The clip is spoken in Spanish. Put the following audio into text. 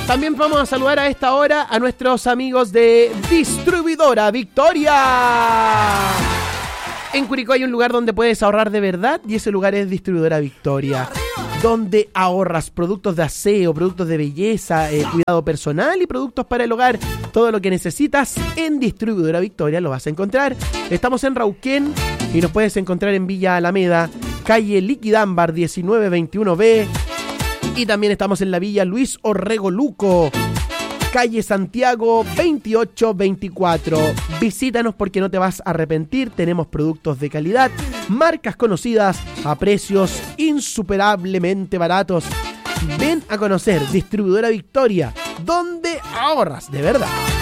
También vamos a saludar a esta hora a nuestros amigos de Distribuidora Victoria. En Curicó hay un lugar donde puedes ahorrar de verdad y ese lugar es Distribuidora Victoria, donde ahorras productos de aseo, productos de belleza, cuidado personal y productos para el hogar. Todo lo que necesitas en Distribuidora Victoria lo vas a encontrar. Estamos en Rauquén y nos puedes encontrar en Villa Alameda, calle Liquidámbar 1921B. Y también estamos en la Villa Luis Orrego Luco, calle Santiago 2824. Visítanos porque no te vas a arrepentir. Tenemos productos de calidad, marcas conocidas a precios insuperablemente baratos. Ven a conocer Distribuidora Victoria, donde ahorras de verdad.